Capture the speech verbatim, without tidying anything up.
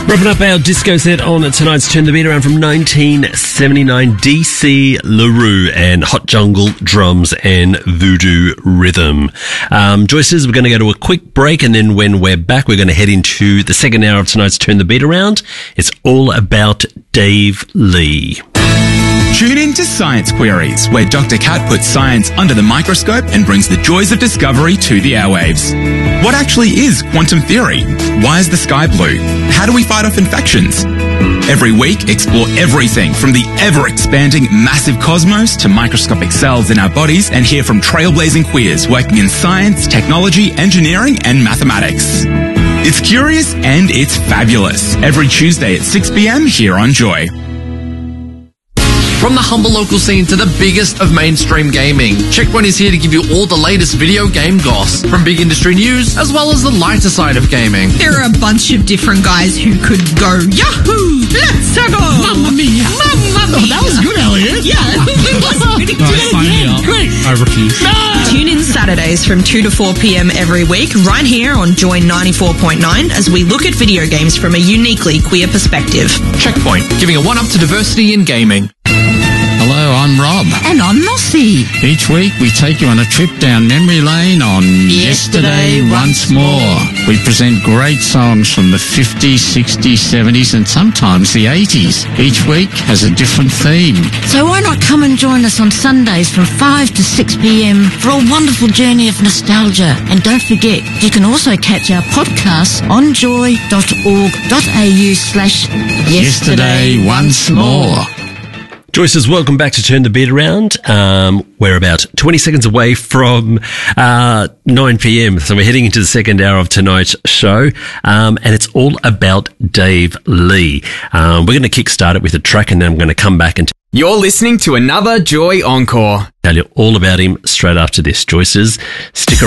Wrapping up our disco set on tonight's Turn the Beat Around from nineteen seventy-nine, D C LaRue and Hot Jungle Drums and Voodoo Rhythm. Um, Joyce says we're going to go to a quick break, and then when we're back, we're going to head into the second hour of tonight's Turn the Beat Around. It's all about Dave Lee. Tune in to Science Queries, where Doctor Cat puts science under the microscope and brings the joys of discovery to the airwaves. What actually is quantum theory? Why is the sky blue? How do we fight off infections? Every week, explore everything from the ever-expanding massive cosmos to microscopic cells in our bodies, and hear from trailblazing queers working in science, technology, engineering, and mathematics. It's curious and it's fabulous. Every Tuesday at six p.m. here on Joy. From the humble local scene to the biggest of mainstream gaming, Checkpoint is here to give you all the latest video game goss, from big industry news as well as the lighter side of gaming. There are a bunch of different guys who could go, Yahoo! Let's go! Mamma mia! Mamma mia! Oh, that was good, Elliot. Yeah, it was pretty good. Sign me up. Great. I refuse. No! Tune in Saturdays from two to four p.m. every week, right here on Joy ninety-four point nine, as we look at video games from a uniquely queer perspective. Checkpoint, giving a one-up to diversity in gaming. Hello, I'm Rob. And I'm Mossy. Each week we take you on a trip down memory lane on Yesterday, Yesterday Once More. We present great songs from the fifties, sixties, seventies and sometimes the eighties. Each week has a different theme. So why not come and join us on Sundays from five to six p.m. for a wonderful journey of nostalgia. And don't forget, you can also catch our podcasts on joy dot org dot a u slash Yesterday Once More. Joyce says, welcome back to Turn the Beat Around. Um, we're about twenty seconds away from uh, nine p.m, so we're heading into the second hour of tonight's show, um, and it's all about Dave Lee. Um, we're going to kickstart it with a track, and then I'm going to come back and You're listening to another Joy Encore. tell you all about him straight after this. Joyce says, stick around.